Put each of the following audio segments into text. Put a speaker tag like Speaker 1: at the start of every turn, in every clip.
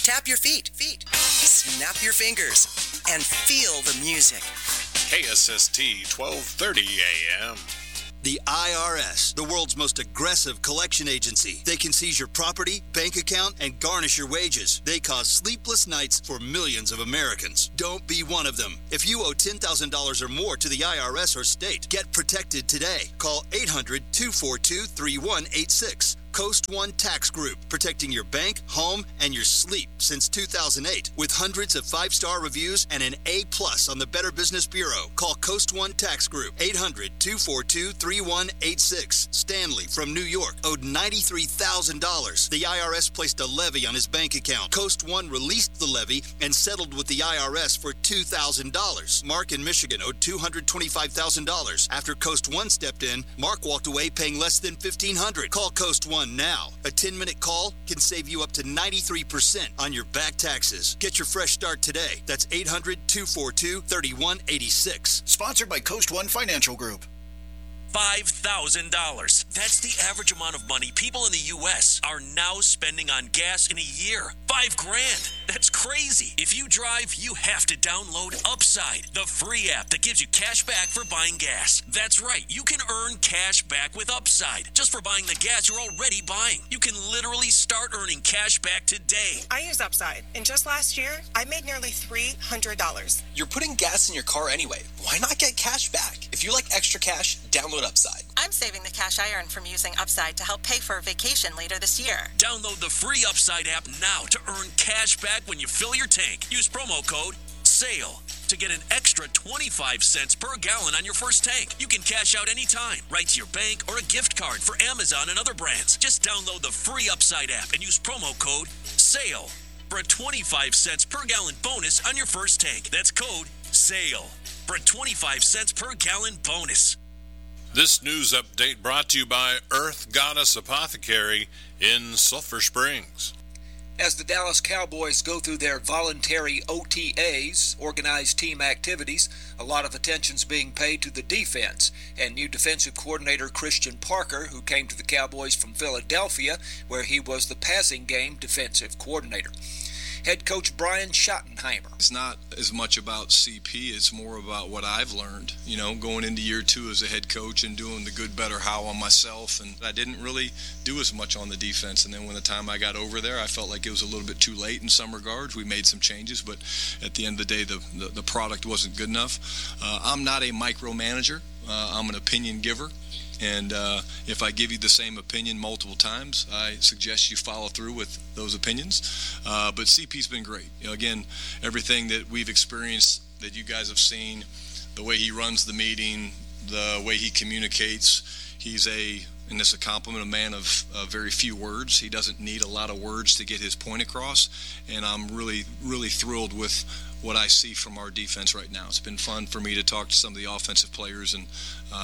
Speaker 1: Tap your feet. Snap your fingers. And feel the music.
Speaker 2: KSST 1230 AM.
Speaker 3: The IRS, the world's most aggressive collection agency. They can seize your property, bank account, and garnish your wages. They cause sleepless nights for millions of Americans. Don't be one of them. If you owe $10,000 or more to the IRS or state, get protected today. Call 800-242-3186. Coast One Tax Group, protecting your bank, home, and your sleep since 2008. With hundreds of 5-star reviews and an A+ on the Better Business Bureau. Call Coast One Tax Group, 800-242-3186. Stanley from New York owed $93,000. The IRS placed a levy on his bank account. Coast One released the levy and settled with the IRS for $2,000. Mark in Michigan owed $225,000. After Coast One stepped in, Mark walked away paying less than $1,500. Call Coast One now. A 10-minute call can save you up to 93% on your back taxes. Get your fresh start today. That's 800-242-3186.
Speaker 4: Sponsored by Coast One Financial Group.
Speaker 5: $5,000. That's the average amount of money people in the U.S. are now spending on gas in a year. $5,000. That's crazy. If you drive, you have to download Upside, the free app that gives you cash back for buying gas. That's right. You can earn cash back with Upside just for buying the gas you're already buying. You can literally start earning cash back today.
Speaker 6: I use Upside, and just last year, I made nearly $300.
Speaker 7: You're putting gas in your car anyway. Why not get cash back? If you like extra cash, download Upside.
Speaker 6: I'm saving the cash I earn from using Upside to help pay for a vacation later this year.
Speaker 5: Download the free Upside app now to earn cash back when you fill your tank. Use promo code SALE to get an extra 25 cents per gallon on your first tank. You can cash out anytime, right to your bank or a gift card for Amazon and other brands. Just download the free Upside app and use promo code SALE for a 25 cents per gallon bonus on your first tank. That's code SALE for a 25 cents per gallon bonus.
Speaker 2: This news update brought to you by Earth Goddess Apothecary in Sulphur Springs.
Speaker 8: As the Dallas Cowboys go through their voluntary OTAs, organized team activities, a lot of attention's being paid to the defense. And new defensive coordinator Christian Parker, who came to the Cowboys from Philadelphia, where he was the passing game defensive coordinator. Head coach Brian Schottenheimer.
Speaker 9: It's not as much about CP, it's more about what I've learned, going into year 2 as a head coach and doing the good, better, how on myself. And I didn't really do as much on the defense. And then when the time I got over there, I felt like it was a little bit too late in some regards. We made some changes, but at the end of the day, the product wasn't good enough. I'm not a micromanager. I'm an opinion giver. And if I give you the same opinion multiple times, I suggest you follow through with those opinions. But CP's been great. Again, everything that we've experienced, that you guys have seen, the way he runs the meeting, the way he communicates, he's and this is a compliment, a man of very few words. He doesn't need a lot of words to get his point across. And I'm really, really thrilled with what I see from our defense right now. It's been fun for me to talk to some of the offensive players, and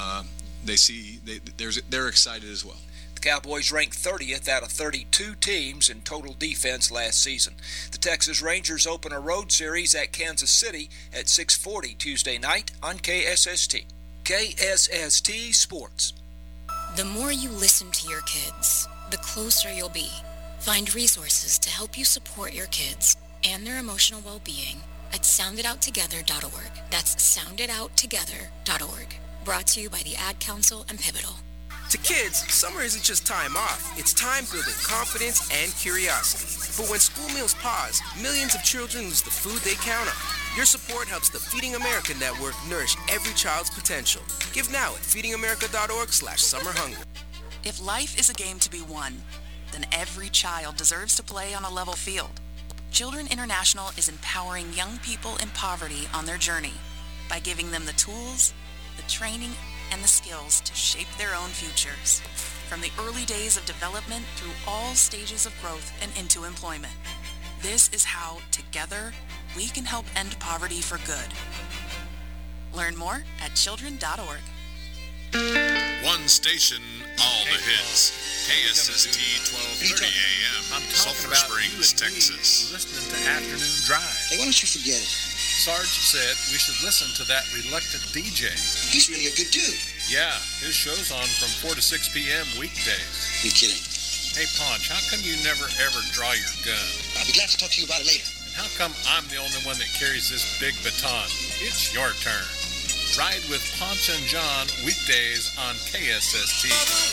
Speaker 9: they're excited as well.
Speaker 8: The Cowboys ranked 30th out of 32 teams in total defense last season. The Texas Rangers open a road series at Kansas City at 6:40 Tuesday night on KSST. KSST Sports.
Speaker 10: The more you listen to your kids, the closer you'll be. Find resources to help you support your kids and their emotional well-being at sounditouttogether.org. That's sounditouttogether.org. Brought to you by the Ad Council and Pivotal.
Speaker 11: To kids, summer isn't just time off. It's time building confidence and curiosity. But when school meals pause, millions of children lose the food they count on. Your support helps the Feeding America Network nourish every child's potential. Give now at feedingamerica.org/summerhunger.
Speaker 12: If life is a game to be won, then every child deserves to play on a level field. Children International is empowering young people in poverty on their journey by giving them the tools, the training, and the skills to shape their own futures, from the early days of development through all stages of growth and into employment. This is how, together, we can help end poverty for good. Learn more at children.org.
Speaker 2: One station, all the hits. KSST 1230 AM, Sulphur Springs, Texas.
Speaker 13: Listening to Afternoon Drive.
Speaker 4: Hey, why don't you forget it?
Speaker 13: Sarge said we should listen to that reluctant DJ.
Speaker 4: He's really a good dude.
Speaker 13: Yeah, his show's on from 4 to 6 p.m. weekdays.
Speaker 4: You kidding?
Speaker 2: Hey, Ponch, how come you never ever draw your gun?
Speaker 4: I'll be glad to talk to you about it later.
Speaker 2: And how come I'm the only one that carries this big baton? It's your turn. Ride with Ponch and John weekdays on KSST.